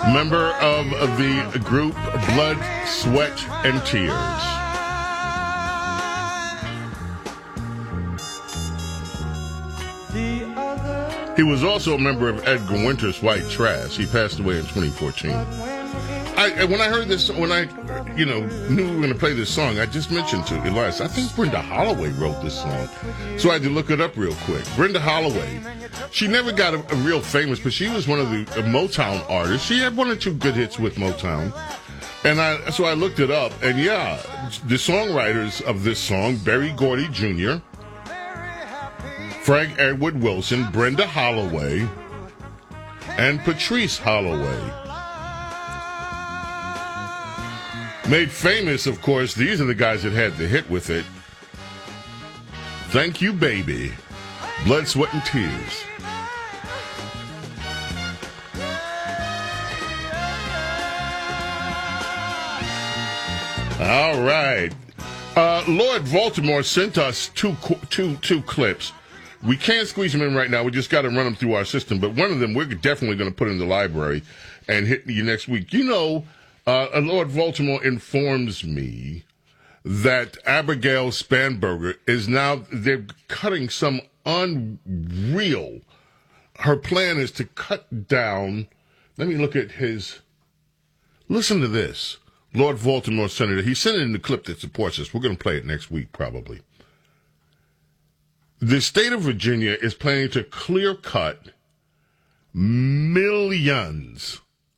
member of the group Blood, Sweat, and Tears. He was also a member of Edgar Winter's White Trash. He passed away in 2014. When I heard this, when I knew we were going to play this song, I just mentioned to Elias, I think Brenda Holloway wrote this song. So I had to look it up real quick. Brenda Holloway, she never got a real famous, but she was one of the Motown artists. She had one or two good hits with Motown. And so I looked it up, and yeah, the songwriters of this song, Berry Gordy Jr., Frank Edward Wilson, Brenda Holloway, and Patrice Holloway. Made famous, of course, these are the guys that had the hit with it. Thank You, Baby. Blood, Sweat, and Tears. All right. Lord Baltimore sent us two clips. We can't squeeze them in right now. We just got to run them through our system. But one of them we're definitely going to put in the library and hit you next week. Lord Baltimore informs me that Abigail Spanberger is now, they're cutting some unreal. Her plan is to cut down, let me look at listen to this. Lord Baltimore Senator, he sent in the clip that supports us. We're going to play it next week probably. The state of Virginia is planning to clear cut millions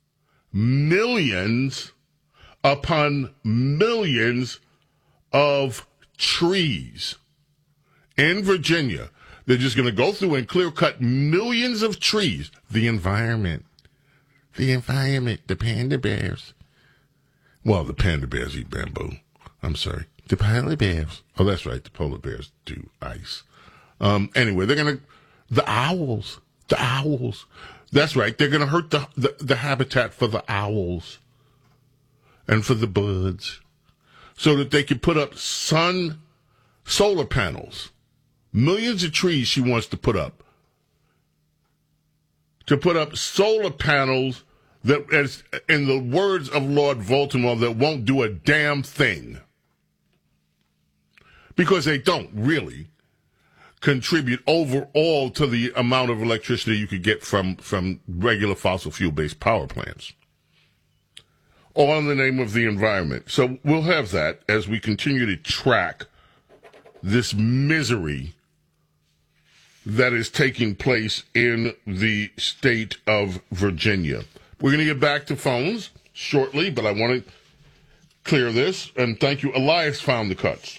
upon millions of trees in Virginia. They're just going to go through and clear cut millions of trees. The environment, the panda bears. Well, the panda bears eat bamboo. I'm sorry. The polar bears. Oh, that's right. The polar bears do ice. Anyway, the owls. That's right. They're going to hurt the habitat for the owls and for the birds so that they can put up solar panels. Millions of trees she wants to put up. To put up solar panels that, as in the words of Lord Baltimore, that won't do a damn thing. Because they don't really contribute overall to the amount of electricity you could get from regular fossil fuel-based power plants. All in the name of the environment. So we'll have that as we continue to track this misery that is taking place in the state of Virginia. We're going to get back to phones shortly, but I want to clear this. And thank you. Elias found the cuts.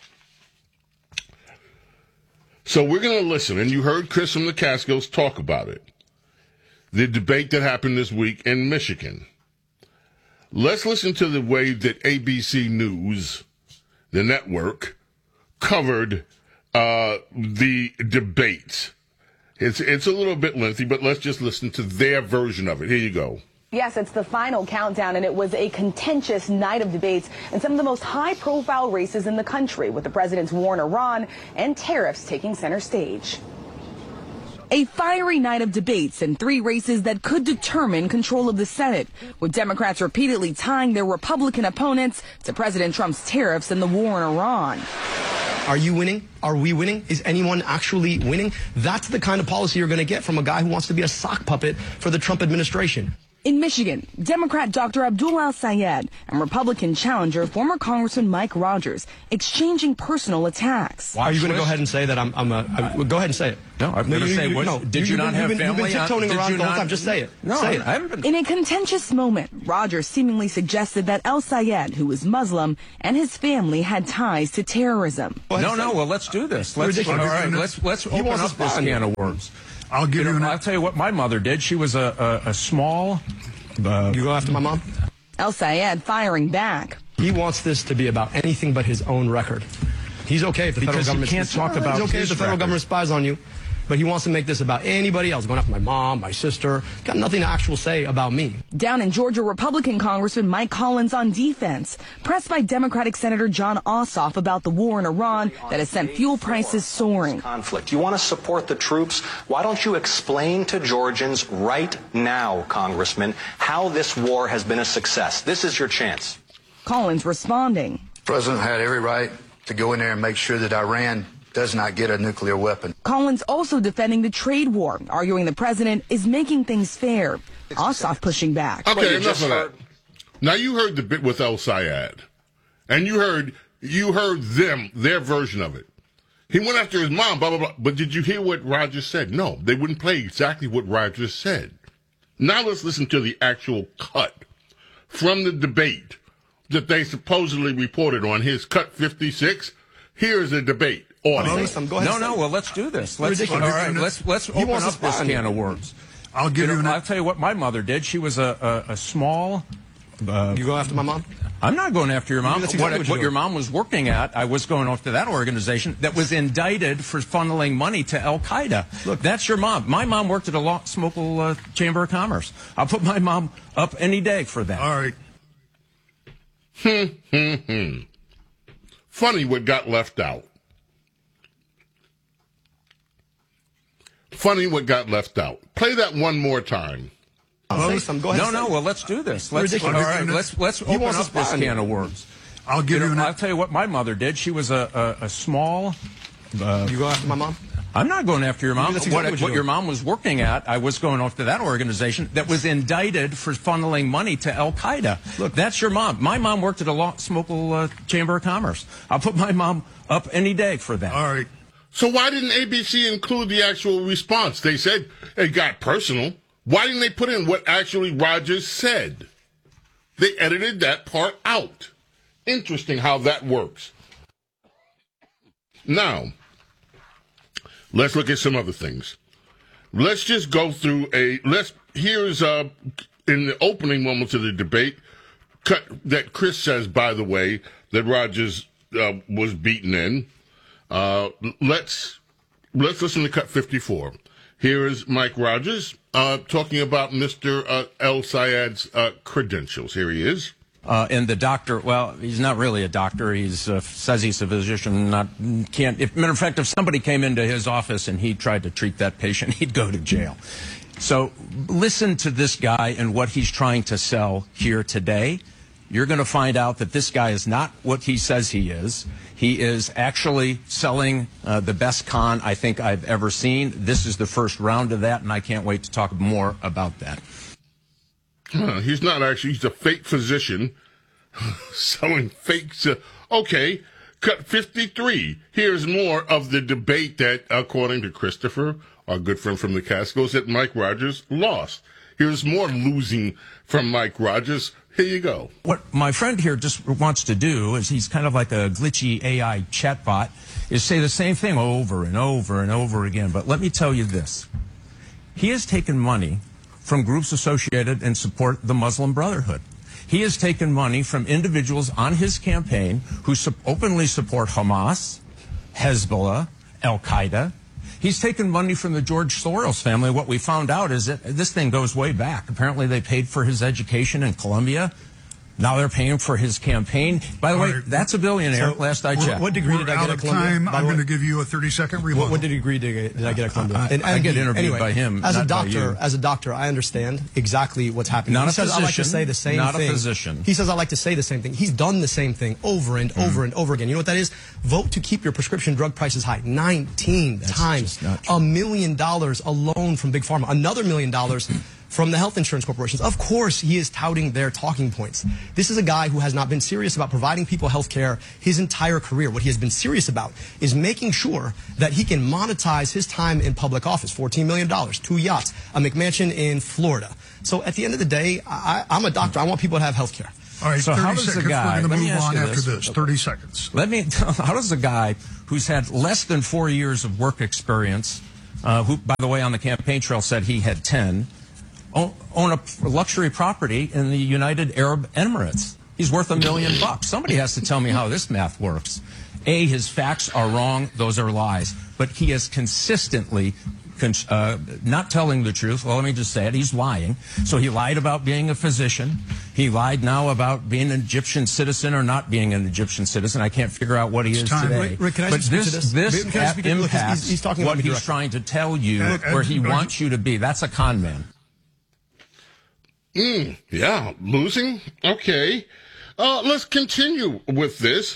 So we're going to listen, and you heard Chris from the Catskills talk about it. The debate that happened this week in Michigan. Let's listen to the way that ABC News, the network, covered the debate. It's a little bit lengthy, but let's just listen to their version of it. Here you go. Yes, it's the final countdown, and it was a contentious night of debates in some of the most high-profile races in the country, with the president's war on Iran and tariffs taking center stage. A fiery night of debates in three races that could determine control of the Senate, with Democrats repeatedly tying their Republican opponents to President Trump's tariffs and the war on Iran. Are you winning? Are we winning? Is anyone actually winning? That's the kind of policy you're going to get from a guy who wants to be a sock puppet for the Trump administration. In Michigan, Democrat Dr. Abdul El-Sayed and Republican challenger former Congressman Mike Rogers exchanging personal attacks. Are you going to go ahead and say that go ahead and say it? No, I'm going to say what? No, did you not have family? You've been tiptoeing around the whole time. Just say it. No, say it. I haven't been. In a contentious moment, Rogers seemingly suggested that El-Sayed, who is Muslim, and his family had ties to terrorism. No. Well, let's do this. Let's open up this can of worms. I'll give you. I'll tell you what my mother did. She was a small. You go after my mom? El-Sayed firing back. He wants this to be about anything but his own record. He's okay if the federal government can't talk about He's okay if the federal government spies on you. But he wants to make this about anybody else, going after my mom, my sister. Got nothing to actually say about me. Down in Georgia, Republican Congressman Mike Collins on defense, pressed by Democratic Senator Jon Ossoff about the war in Iran that has sent fuel prices soaring. Conflict. You want to support the troops? Why don't you explain to Georgians right now, Congressman, how this war has been a success? This is your chance. Collins responding. The president had every right to go in there and make sure that Iran does not get a nuclear weapon. Collins also defending the trade war, arguing the president is making things fair. Ossoff pushing back. Okay, enough of that. Now you heard the bit with El Sayed, and you heard their version of it. He went after his mom, blah, blah, blah. But did you hear what Rogers said? No, they wouldn't play exactly what Rogers said. Now let's listen to the actual cut from the debate that they supposedly reported on his Cut 56. Here's the debate. No, well, let's do this. Let's open up this can of worms. I'll give you I'll tell you what my mother did. She was a small... you go after my mom? I'm not going after your mom. Exactly what your mom was working at, I was going after that organization that was indicted for funneling money to Al-Qaeda. Look, that's your mom. My mom worked at a local Chamber of Commerce. I'll put my mom up any day for that. All right. Funny what got left out. Funny what got left out. Play that one more time. I'll say something. Go ahead. No, well, let's do this. Let's open up this can of worms. I'll give you I'll tell you what my mother did. She was a small... you go after my mom? I'm not going after your mom. Exactly what your mom was working at, I was going after that organization that was indicted for funneling money to Al-Qaeda. Look, that's your mom. My mom worked at a local Chamber of Commerce. I'll put my mom up any day for that. All right. So why didn't ABC include the actual response? They said it got personal. Why didn't they put in what actually Rogers said? They edited that part out. Interesting how that works. Now, let's look at some other things. Let's just go through here's in the opening moments of the debate, cut that Chris says, by the way, that Rogers was beaten in. Let's listen to Cut 54. Here is Mike Rogers talking about Mr. El Sayed's credentials. Here he is. And the doctor, well, he's not really a doctor. He's says he's a physician. Matter of fact, if somebody came into his office and he tried to treat that patient, he'd go to jail. So listen to this guy and what he's trying to sell here today. You're going to find out that this guy is not what he says he is. He is actually selling the best con I think I've ever seen. This is the first round of that, and I can't wait to talk more about that. He's not actually. He's a fake physician selling fakes. Okay, Cut 53. Here's more of the debate that, according to Christopher, our good friend from the Cascos, that Mike Rogers lost. Here's more losing from Mike Rogers. Here you go. What my friend here just wants to do is he's kind of like a glitchy AI chatbot, is say the same thing over and over and over again. But let me tell you this. He has taken money from groups associated and support the Muslim Brotherhood. He has taken money from individuals on his campaign who openly support Hamas, Hezbollah, Al-Qaeda. He's taken money from the George Soros family. What we found out is that this thing goes way back. Apparently they paid for his education in Columbia. Now they're paying for his campaign. By the way, that's a billionaire, last I checked. What degree did I get at Columbia? I'm going to give you a 30-second rebuttal. What degree did I get at Columbia? I get interviewed by him, as not a doctor, by you. As a doctor, I understand exactly what's happening. Not he a says physician. I like to say the same not thing. A physician. He says I like to say the same thing. He's done the same thing over and over and over again. You know what that is? Vote to keep your prescription drug prices high. 19 times. $1 million alone from Big Pharma. Another $1 million from the health insurance corporations. Of course, he is touting their talking points. This is a guy who has not been serious about providing people health care his entire career. What he has been serious about is making sure that he can monetize his time in public office. $14 million, 2 yachts, a McMansion in Florida. So at the end of the day, I'm a doctor. I want people to have health care. All right, so 30 how does seconds. The guy, We're going to move on after this. 30 seconds. How does a guy who's had less than 4 years of work experience, who, by the way, on the campaign trail said he had 10, own a luxury property in the United Arab Emirates? He's worth $1 million. Somebody has to tell me how this math works. A, his facts are wrong. Those are lies. but he is consistently not telling the truth. Well, let me just say it. He's lying. So he lied about being a physician. He lied now about being an Egyptian citizen or not being an Egyptian citizen. I can't figure out what he is today. Rick, can I but speak to this? this impacts he's talking what about he's trying to tell you, where he wants you to be. That's a con man. Yeah, losing? Okay. Let's continue with this.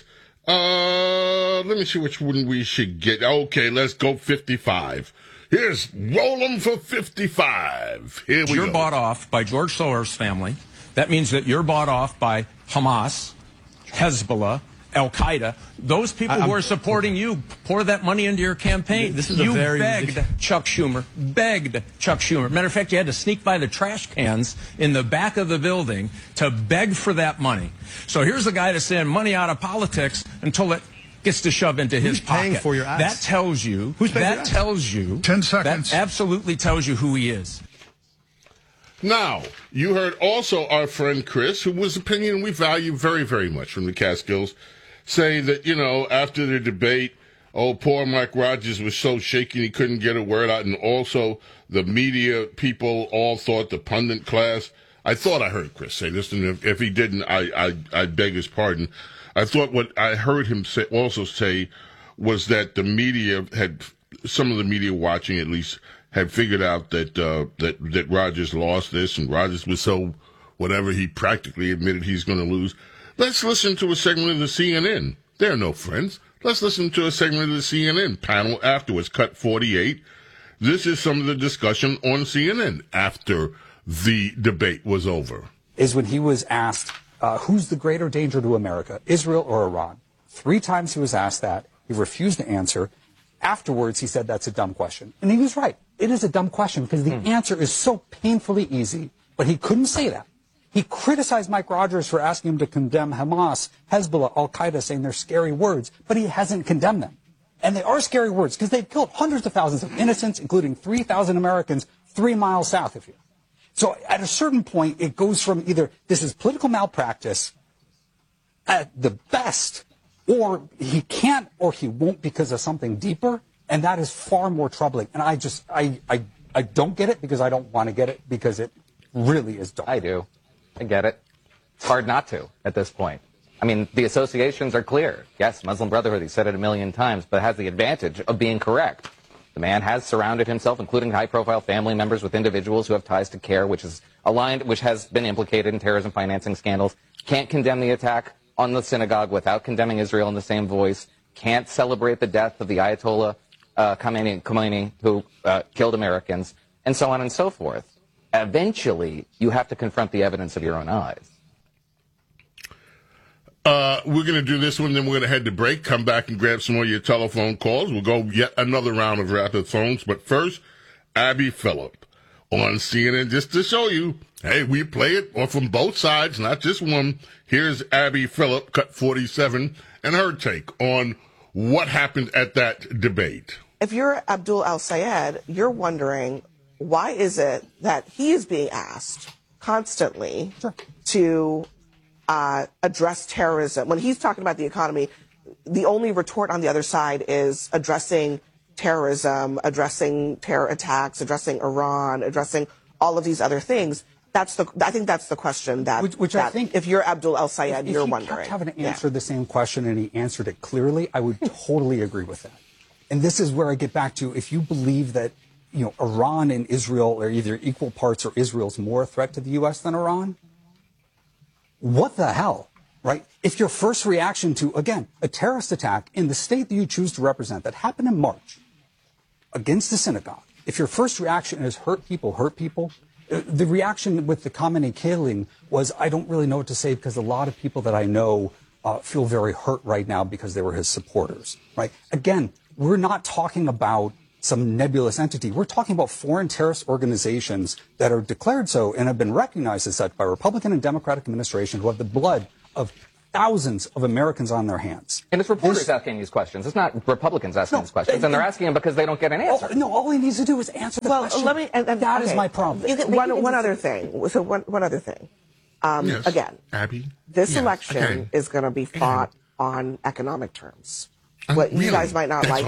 Let me see which one we should get. Okay, let's go 55. Here's roll 'em for 55. Here we go. You're bought off by George Soros' family. That means that you're bought off by Hamas, Hezbollah, Al-Qaeda. Those people who are supporting you pour that money into your campaign. This is you begged Chuck Schumer. Matter of fact, you had to sneak by the trash cans in the back of the building to beg for that money. So here's a guy that's saying money out of politics until it gets to shove into his pocket. Paying for your ads? That tells you. Who's paying that tells you. 10 seconds. That absolutely tells you who he is. Now, you heard also our friend Chris, whose opinion we value very, very much from the Catskills, say that, after the debate, poor Mike Rogers was so shaken he couldn't get a word out, and also the media people all thought, the pundit class, I thought I heard Chris say this, and if he didn't, I beg his pardon. I thought what I heard him also say was that the media some of the media watching at least, had figured out that Rogers lost this, and Rogers was so whatever, he practically admitted he's going to lose. Let's listen to a segment of the CNN. They're no friends. Let's listen to a segment of the CNN panel afterwards, cut 48. This is some of the discussion on CNN after the debate was over. Is when he was asked, who's the greater danger to America, Israel or Iran? 3 times he was asked that. He refused to answer. Afterwards, he said that's a dumb question. And he was right. It is a dumb question because the answer is so painfully easy. But he couldn't say that. He criticized Mike Rogers for asking him to condemn Hamas, Hezbollah, Al-Qaeda, saying they're scary words, but he hasn't condemned them. And they are scary words because they've killed hundreds of thousands of innocents, including 3,000 Americans 3 miles south of here. So at a certain point, it goes from either this is political malpractice at the best, or he can't or he won't because of something deeper, and that is far more troubling. And I don't get it because I don't want to get it because it really is dark. I do. I get it. It's hard not to at this point. I mean, the associations are clear. Yes, Muslim Brotherhood, he said it a million times, but has the advantage of being correct. The man has surrounded himself, including high-profile family members, with individuals who have ties to CAIR, which is aligned, which has been implicated in terrorism financing scandals. Can't condemn the attack on the synagogue without condemning Israel in the same voice. Can't celebrate the death of the Ayatollah Khomeini, who killed Americans, and so on and so forth. Eventually, you have to confront the evidence of your own eyes. We're going to do this one, then we're going to head to break, come back and grab some more of your telephone calls. We'll go yet another round of rapid phones. But first, Abby Phillip on CNN, just to show you, hey, we play it or from both sides, not just one. Here's Abby Phillip, cut 47, and her take on what happened at that debate. If you're Abdul al-Sayed, you're wondering, why is it that he is being asked constantly to address terrorism? When he's talking about the economy, the only retort on the other side is addressing terrorism, addressing terror attacks, addressing Iran, addressing all of these other things. I think that's the question that, I think if you're Abdul al-Sayed, you're wondering. If he kept having to answer the same question and he answered it clearly, I would totally agree with that. And this is where I get back to, if you believe that Iran and Israel are either equal parts or Israel's more a threat to the U.S. than Iran, what the hell, right? If your first reaction to, again, a terrorist attack in the state that you choose to represent that happened in March against the synagogue, if your first reaction is hurt people, the reaction with the Khamenei killing was, I don't really know what to say because a lot of people that I know feel very hurt right now because they were his supporters, right? Again, we're not talking about some nebulous entity. We're talking about foreign terrorist organizations that are declared so and have been recognized as such by Republican and Democratic administration who have the blood of thousands of Americans on their hands. And it's reporters asking these questions. It's not Republicans asking these questions. And they're asking them because they don't get an answer. All he needs to do is answer the question. Let me, that is my problem. One other thing. So one other thing. Yes. Again, Abby? This election is going to be fought on economic terms. You guys might not like it,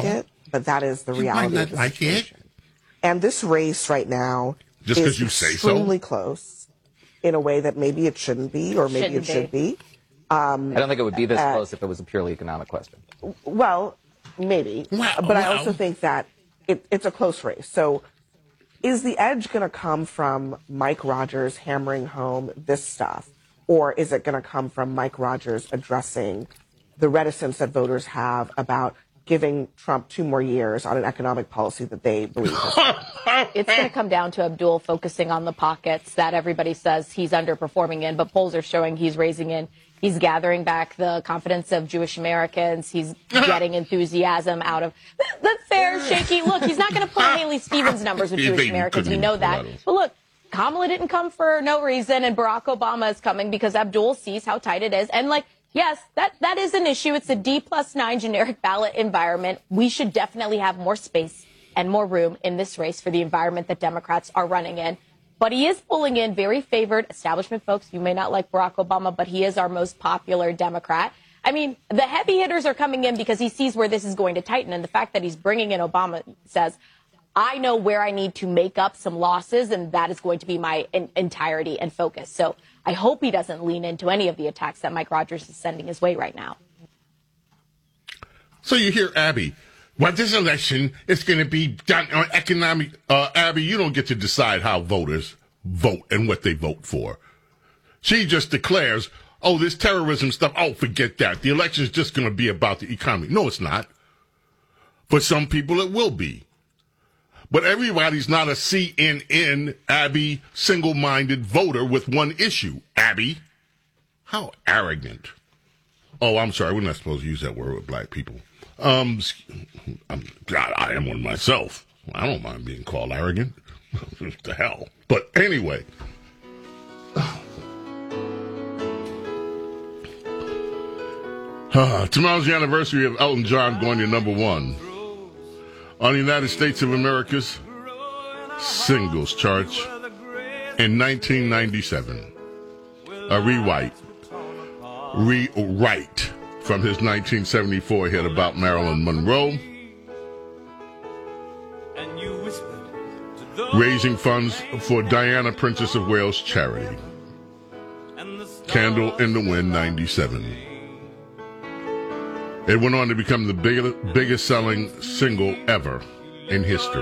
but that is the reality of the situation. And this race right now is extremely close in a way that maybe it shouldn't be, or maybe it should be. I don't think it would be this close if it was a purely economic question. Well, maybe. But I also think that it's a close race. So is the edge going to come from Mike Rogers hammering home this stuff, or is it going to come from Mike Rogers addressing the reticence that voters have about giving Trump 2 more years on an economic policy that they believe is It's going to come down to Abdul focusing on the pockets that everybody says he's underperforming in, but polls are showing he's raising in. He's gathering back the confidence of Jewish Americans. He's getting enthusiasm out of the fair, shaky look. He's not going to put Haley Stevens numbers with Jewish Americans. We know that. But look, Kamala didn't come for no reason, and Barack Obama is coming because Abdul sees how tight it is. And, like, yes, that is an issue. It's a D+9 generic ballot environment. We should definitely have more space and more room in this race for the environment that Democrats are running in. But he is pulling in very favored establishment folks. You may not like Barack Obama, but he is our most popular Democrat. I mean, the heavy hitters are coming in because he sees where this is going to tighten. And the fact that he's bringing in Obama says, I know where I need to make up some losses, and that is going to be my entirety and focus. So I hope he doesn't lean into any of the attacks that Mike Rogers is sending his way right now. So you hear Abby. Well, this election is going to be done on economic. Abby, you don't get to decide how voters vote and what they vote for. She just declares, oh, this terrorism stuff, oh, forget that. The election is just going to be about the economy. No, it's not. For some people, it will be. But everybody's not a CNN, Abby, single-minded voter with one issue. Abby, how arrogant. Oh, I'm sorry. We're not supposed to use that word with black people. God, I am one myself. I don't mind being called arrogant. What the hell? But anyway. Tomorrow's the anniversary of Elton John going to #1 on the United States of America's singles chart in 1997. A rewrite from his 1974 hit about Marilyn Monroe, raising funds for Diana, Princess of Wales charity. Candle in the Wind, 97. It went on to become the biggest selling single ever in history.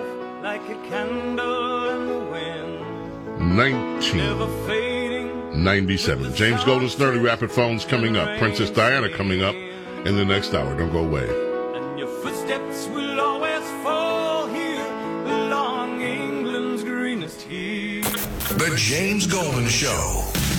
1997. James Golden's Nerdy Rapid Phones coming up. Princess Diana coming up in the next hour. Don't go away. And your footsteps will always fall here along England's greenest heath. The James Golden Show.